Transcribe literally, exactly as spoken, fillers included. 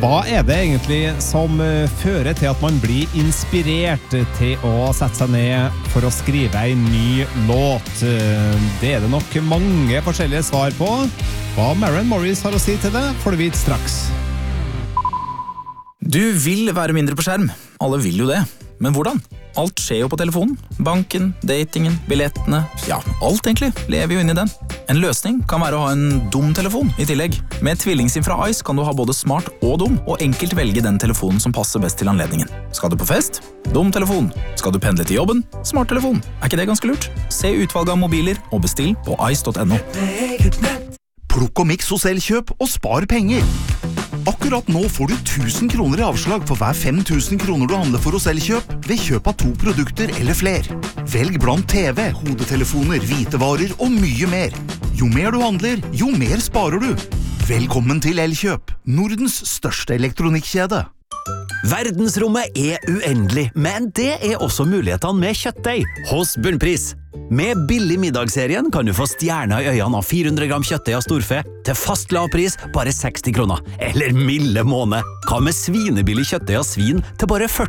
Hva er det egentlig som eh, fører til at man blir inspirert til å sette seg ned for å skrive en ny låt? Eh, Det er det nok mange forskjellige svar på. Hva Maren Morris har å si til det, får du vite straks. Du vil være mindre på skjerm. Alle vil jo det. Men hvordan? Alt skjer jo på telefonen. Banken, datingen, billettene. Ja, alt egentlig lever jo inn i den. En løsning kan være å ha en dum telefon i tillegg. Med tvillingsim fra Ice kan du ha både smart og dum, og enkelt velge den telefonen som passer best til anledningen. Skal du på fest? Dum telefon. Skal du pendle til jobben? Smart telefon. Er ikke det ganske lurt? Se utvalget av mobiler og bestill på ice punktum no. Plukk og miks hos Elkjøp og spar penger. Akkurat nå får du tusen kroner i avslag for hver fem tusen kroner du handler for hos Elkjøp ved kjøp av to produkter eller fler. Velg blant T V, hodetelefoner, hvitevarer og mye mer. Jo mer du handler, jo mer sparer du. Velkommen til Elkjøp, Nordens største elektronikkjede. Verdensrommet er uendelig, men det er også mulighetene med kjøttdeig hos Bunnpris. Med billig middagsserien kan du få stjerner i øynene av fire hundre gram kjøttdeig av storfe til fast lavpris bare seksti kroner. Eller milde måned. Hva med svinebillig kjøttdeig av svin til bare førti